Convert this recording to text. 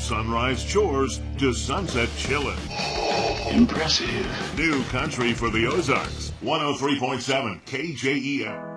sunrise chores to sunset chillin'. Impressive. New country for the Ozarks. 103.7 KJEM.